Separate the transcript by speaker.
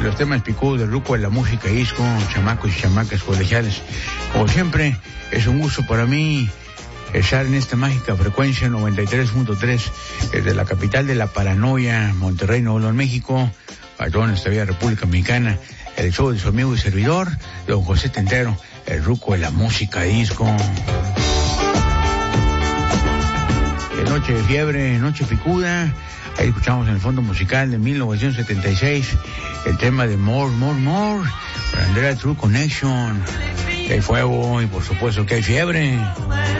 Speaker 1: los temas picudos del Ruco de la música disco, chamacos y chamacas colegiales. Como siempre, es un gusto para mí estar en esta mágica frecuencia 93.3 desde la capital de la paranoia, Monterrey, Nuevo León, México, para toda nuestra vida República Mexicana. El show de su amigo y servidor, don José Tentero, el Ruco de la música disco. Noche de fiebre, noche picuda. Ahí escuchamos en el fondo musical de 1976 el tema de More, More, More, para Andrea True Connection. Que hay fuego y por supuesto que hay fiebre.